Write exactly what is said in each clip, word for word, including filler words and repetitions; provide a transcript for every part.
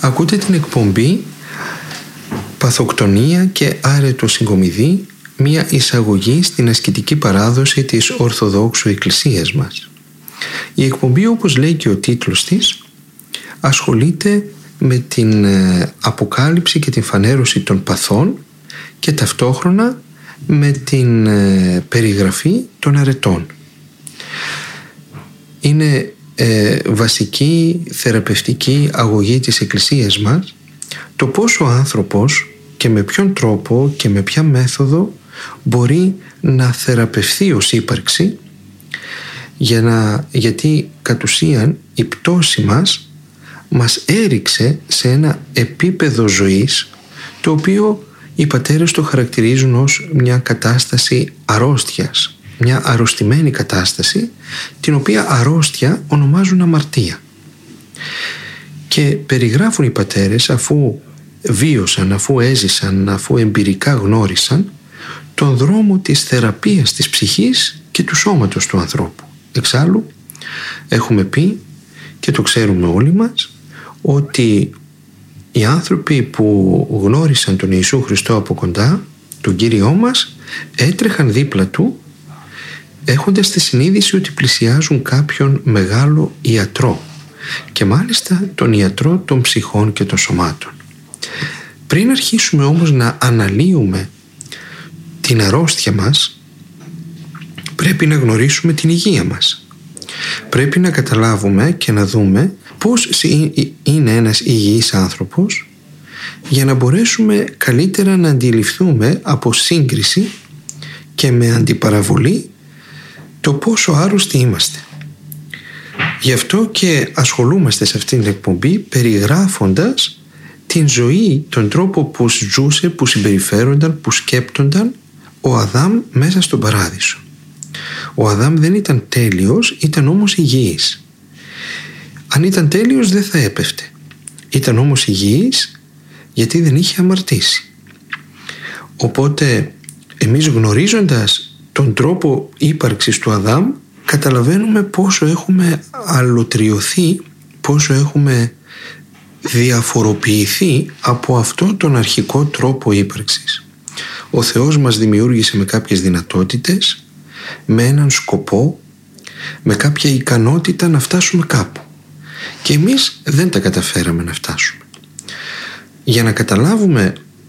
Ακούτε την εκπομπή «Παθοκτονία και άρετο συγκομιδή», μια εισαγωγή στην ασκητική παράδοση της Ορθοδόξου Εκκλησίας μας. Η εκπομπή, όπως λέει και ο τίτλος της, ασχολείται με την αποκάλυψη και την φανέρωση των παθών και ταυτόχρονα με την περιγραφή των αρετών. Είναι ε, βασική θεραπευτική αγωγή της Εκκλησίας μας το πώς ο άνθρωπος και με ποιον τρόπο και με ποια μέθοδο μπορεί να θεραπευθεί ως ύπαρξη, για να, γιατί κατ' ουσίαν η πτώση μας μας έριξε σε ένα επίπεδο ζωής το οποίο οι πατέρες το χαρακτηρίζουν ως μια κατάσταση αρρώστιας, μια αρρωστημένη κατάσταση, την οποία αρρώστια ονομάζουν αμαρτία. Και περιγράφουν οι πατέρες, αφού βίωσαν, αφού έζησαν, αφού εμπειρικά γνώρισαν τον δρόμο της θεραπείας της ψυχής και του σώματος του ανθρώπου. Εξάλλου έχουμε πει και το ξέρουμε όλοι μας ότι οι άνθρωποι που γνώρισαν τον Ιησού Χριστό από κοντά, τον Κύριό μας, έτρεχαν δίπλα του έχοντας τη συνείδηση ότι πλησιάζουν κάποιον μεγάλο ιατρό, και μάλιστα τον ιατρό των ψυχών και των σωμάτων. Πριν αρχίσουμε όμως να αναλύουμε την αρρώστια μας, πρέπει να γνωρίσουμε την υγεία μας. Πρέπει να καταλάβουμε και να δούμε πώς είναι ένας υγιής άνθρωπος, για να μπορέσουμε καλύτερα να αντιληφθούμε από σύγκριση και με αντιπαραβολή το πόσο άρρωστοι είμαστε. Γι' αυτό και ασχολούμαστε σε αυτήν την εκπομπή περιγράφοντας την ζωή, τον τρόπο που ζούσε, που συμπεριφέρονταν, που σκέπτονταν ο Αδάμ μέσα στον παράδεισο. Ο Αδάμ δεν ήταν τέλειος, ήταν όμως υγιής. Αν ήταν τέλειος δεν θα έπεφτε. Ήταν όμως υγιής γιατί δεν είχε αμαρτήσει. Οπότε εμείς, γνωρίζοντας τον τρόπο ύπαρξης του Αδάμ, καταλαβαίνουμε πόσο έχουμε αλωτριωθεί, πόσο έχουμε διαφοροποιηθεί από αυτό τον αρχικό τρόπο ύπαρξης. Ο Θεός μας δημιούργησε με κάποιες δυνατότητες, με έναν σκοπό, με κάποια ικανότητα να φτάσουμε κάπου, και εμείς δεν τα καταφέραμε να φτάσουμε. Για να καταλάβουμε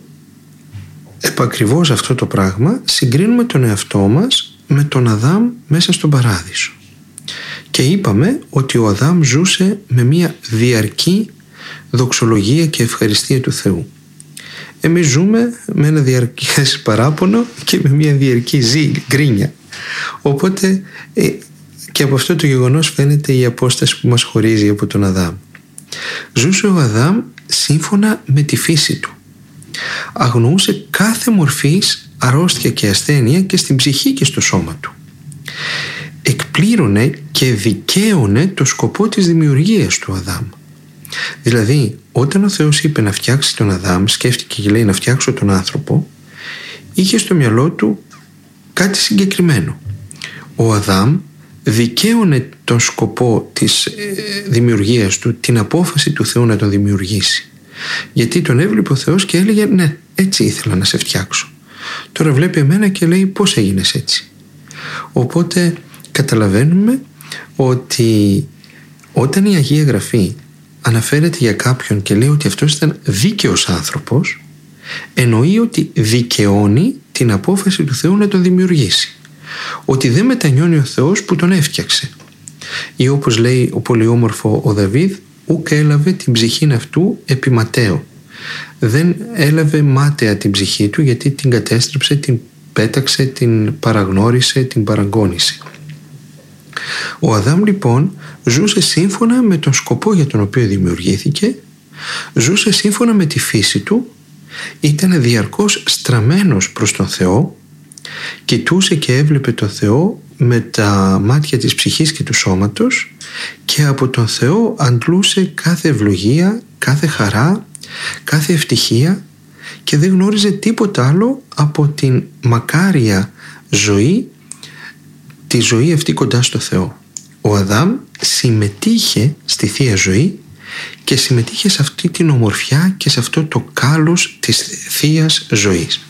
επακριβώς αυτό το πράγμα, συγκρίνουμε τον εαυτό μας με τον Αδάμ μέσα στον παράδεισο, και είπαμε ότι ο Αδάμ ζούσε με μια διαρκή δοξολογία και ευχαριστία του Θεού. Εμείς ζούμε με ένα διαρκές παράπονο και με μια διαρκή ζήλια, γκρίνια. Οπότε ε, και από αυτό το γεγονός φαίνεται η απόσταση που μας χωρίζει από τον Αδάμ. Ζούσε ο Αδάμ σύμφωνα με τη φύση του. Αγνοούσε κάθε μορφής αρρώστια και ασθένεια και στην ψυχή και στο σώμα του. Εκπλήρωνε και δικαίωνε το σκοπό της δημιουργίας του Αδάμ. Δηλαδή, όταν ο Θεός είπε να φτιάξει τον Αδάμ, σκέφτηκε και λέει να φτιάξω τον άνθρωπο, είχε στο μυαλό του κάτι συγκεκριμένο. Ο Αδάμ δικαίωνε τον σκοπό της δημιουργίας του, την απόφαση του Θεού να τον δημιουργήσει. Γιατί τον έβλεπε ο Θεός και έλεγε ναι, έτσι ήθελα να σε φτιάξω. Τώρα βλέπει εμένα και λέει πώς έγινες έτσι. Οπότε καταλαβαίνουμε ότι όταν η Αγία Γραφή αναφέρεται για κάποιον και λέει ότι αυτός ήταν δίκαιος άνθρωπος, εννοεί ότι δικαιώνει την απόφαση του Θεού να τον δημιουργήσει. Ότι δεν μετανιώνει ο Θεός που τον έφτιαξε. Ή όπως λέει ο πολυόμορφο ο Δαβίδ, ουκ έλαβε την ψυχήν αυτού επί ματέο. Δεν έλαβε μάταια την ψυχή του, γιατί την κατέστρεψε, την πέταξε, την παραγνώρισε, την παραγκώνησε. Ο Αδάμ λοιπόν ζούσε σύμφωνα με τον σκοπό για τον οποίο δημιουργήθηκε, ζούσε σύμφωνα με τη φύση του, ήταν διαρκώς στραμμένος προς τον Θεό, κοιτούσε και έβλεπε τον Θεό με τα μάτια της ψυχής και του σώματος, και από τον Θεό αντλούσε κάθε ευλογία, κάθε χαρά, κάθε ευτυχία, και δεν γνώριζε τίποτα άλλο από την μακάρια ζωή, τη ζωή αυτή κοντά στο Θεό. Ο Αδάμ συμμετείχε στη Θεία Ζωή και συμμετείχε σε αυτή την ομορφιά και σε αυτό το κάλος της θείας ζωής.